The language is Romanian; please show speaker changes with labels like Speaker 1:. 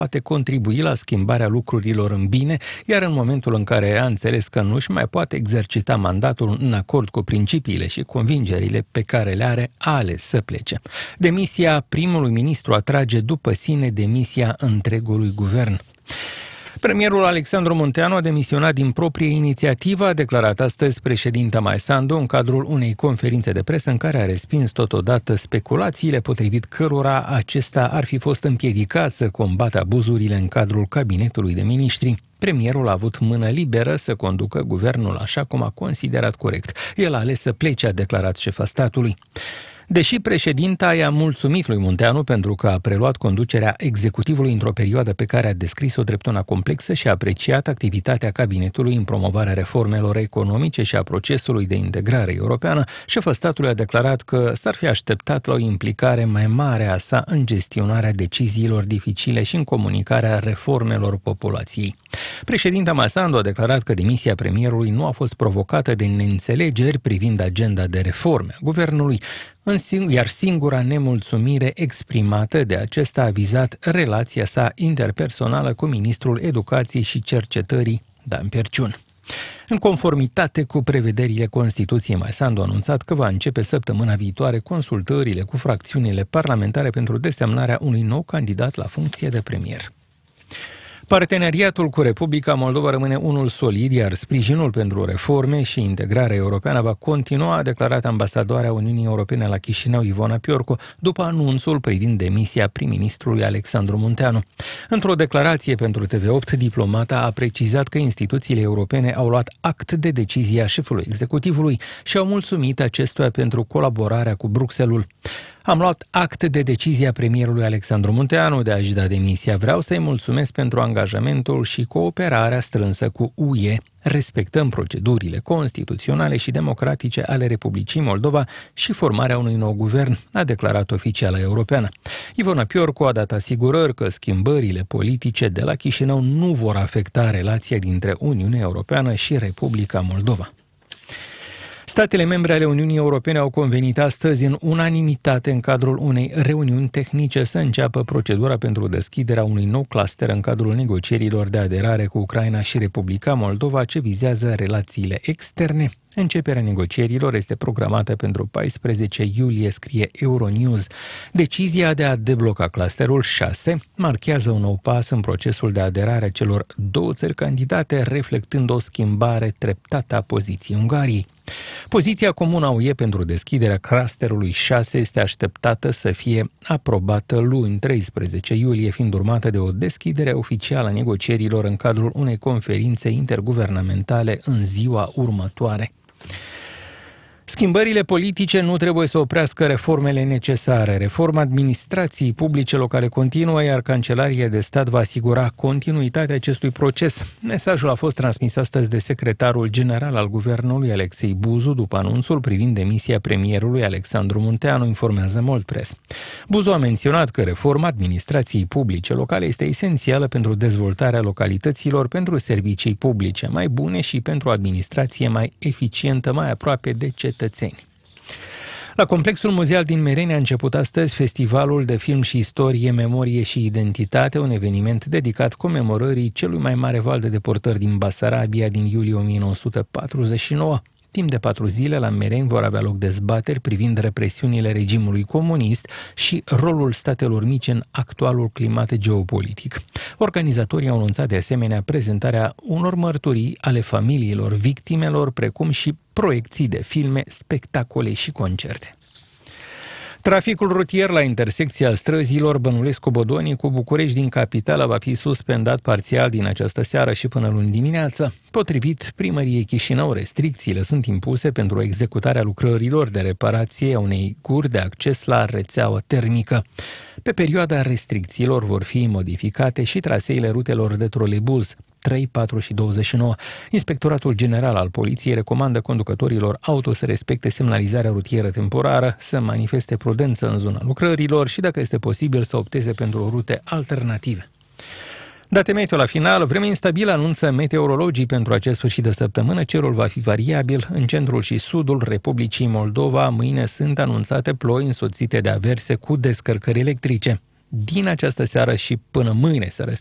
Speaker 1: poate contribui la schimbarea lucrurilor în bine, iar în momentul în care a înțeles că nu își mai poate exercita mandatul în acord cu principiile și convingerile pe care le are, a ales să plece. Demisia primului ministru atrage după sine demisia întregului guvern. Premierul Alexandru Munteanu a demisionat din proprie inițiativă, a declarat astăzi președinta Maia Sandu în cadrul unei conferințe de presă în care a respins totodată speculațiile potrivit cărora acesta ar fi fost împiedicat să combată abuzurile în cadrul cabinetului de miniștri. Premierul a avut mână liberă să conducă guvernul așa cum a considerat corect. El a ales să plece, a declarat șefa statului. Deși președinta i-a mulțumit lui Munteanu pentru că a preluat conducerea executivului într-o perioadă pe care a descris-o drept una complexă și a apreciat activitatea cabinetului în promovarea reformelor economice și a procesului de integrare europeană, șefa statului a declarat că s-ar fi așteptat la o implicare mai mare a sa în gestionarea deciziilor dificile și în comunicarea reformelor populației. Președinta Maia Sandu a declarat că demisia premierului nu a fost provocată de neînțelegeri privind agenda de reforme a guvernului, iar singura nemulțumire exprimată de acesta a vizat relația sa interpersonală cu ministrul Educației și Cercetării, Dan Perciun. În conformitate cu prevederile Constituției, Maia Sandu a anunțat că va începe săptămâna viitoare consultările cu fracțiunile parlamentare pentru desemnarea unui nou candidat la funcție de premier. Parteneriatul cu Republica Moldova rămâne unul solid, iar sprijinul pentru reforme și integrarea europeană va continua, a declarat ambasadoarea Uniunii Europene la Chișinău, Ivona Piorco, după anunțul privind demisia prim-ministrului Alexandru Munteanu. Într-o declarație pentru TV8, diplomata a precizat că instituțiile europene au luat act de decizia șefului executivului și au mulțumit acestuia pentru colaborarea cu Bruxelles-ul. Am luat act de decizia premierului Alexandru Munteanu de a-și da demisia. Vreau să-i mulțumesc pentru angajamentul și cooperarea strânsă cu UE. Respectăm procedurile constituționale și democratice ale Republicii Moldova și formarea unui nou guvern, a declarat oficiala europeană. Ivona Piorco a dat asigurări că schimbările politice de la Chișinău nu vor afecta relația dintre Uniunea Europeană și Republica Moldova. Statele membre ale Uniunii Europene au convenit astăzi în unanimitate în cadrul unei reuniuni tehnice să înceapă procedura pentru deschiderea unui nou cluster în cadrul negocierilor de aderare cu Ucraina și Republica Moldova, ce vizează relațiile externe. Începerea negocierilor este programată pentru 14 iulie, scrie Euronews. Decizia de a debloca clusterul 6 marchează un nou pas în procesul de aderare a celor două țări candidate, reflectând o schimbare treptată a poziției Ungariei. Poziția comună a UE pentru deschiderea clusterului 6 este așteptată să fie aprobată luni, 13 iulie, fiind urmată de o deschidere oficială a negocierilor în cadrul unei conferințe interguvernamentale în ziua următoare. Schimbările politice nu trebuie să oprească reformele necesare. Reforma administrației publice locale continuă, iar Cancelaria de Stat va asigura continuitatea acestui proces. Mesajul a fost transmis astăzi de secretarul general al guvernului, Alexei Buzu, după anunțul privind demisia premierului Alexandru Munteanu, informează Moldpress. Buzu a menționat că reforma administrației publice locale este esențială pentru dezvoltarea localităților, pentru servicii publice mai bune și pentru o administrație mai eficientă, mai aproape de cetățeni. La Complexul Muzeal din Mereni a început astăzi Festivalul de Film și Istorie, Memorie și Identitate, un eveniment dedicat comemorării celui mai mare val de deportări din Basarabia din iulie 1949. Timp de 4 zile, la Mereni vor avea loc dezbateri privind represiunile regimului comunist și rolul statelor mici în actualul climat geopolitic. Organizatorii au anunțat de asemenea prezentarea unor mărturii ale familiilor victimelor, precum și proiecții de filme, spectacole și concerte. Traficul rutier la intersecția străzilor Bănulescu-Bodoni cu București din capitală va fi suspendat parțial din această seară și până luni dimineață. Potrivit Primăriei Chișinău, restricțiile sunt impuse pentru executarea lucrărilor de reparație a unei guri de acces la rețeaua termică. Pe perioada restricțiilor vor fi modificate și traseele rutelor de troleibuz 3, 4 și 29. Inspectoratul General al Poliției recomandă conducătorilor auto să respecte semnalizarea rutieră temporară, să manifeste prudență în zona lucrărilor și, dacă este posibil, să opteze pentru rute alternative. Date meteo la final, vreme instabilă anunță meteorologii pentru acest sfârșit de săptămână. Cerul va fi variabil în centrul și sudul Republicii Moldova. Mâine sunt anunțate ploi însoțite de averse cu descărcări electrice. din această seară și până mâine seară